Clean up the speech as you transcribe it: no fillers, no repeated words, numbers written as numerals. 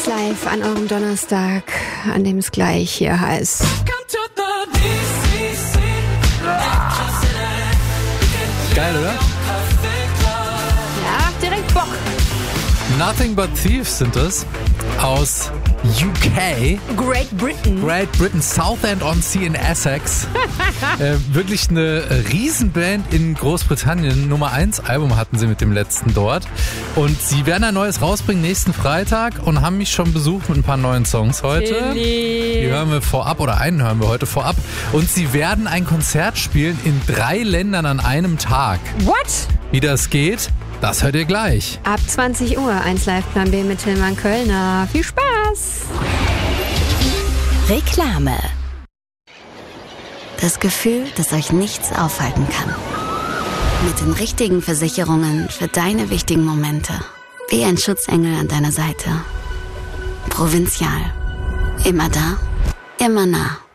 Live an eurem Donnerstag, an dem es gleich hier heißt. Geil, oder? Ja, direkt Bock. Nothing But Thieves sind es. Aus UK. Great Britain. Southend-on-Sea in Essex. Wirklich eine Riesenband in Großbritannien. Nummer 1 Album hatten sie mit dem letzten dort. Und sie werden ein neues rausbringen nächsten Freitag und haben mich schon besucht mit ein paar neuen Songs heute. Die hören wir vorab, oder einen hören wir heute vorab. Und sie werden ein Konzert spielen in 3 Ländern an einem Tag. What? Wie das geht, das hört ihr gleich. Ab 20 Uhr, 1 Live Plan B mit Tillmann Kölner. Viel Spaß! Reklame. Das Gefühl, dass euch nichts aufhalten kann. Mit den richtigen Versicherungen für deine wichtigen Momente. Wie ein Schutzengel an deiner Seite. Provinzial. Immer da, immer nah.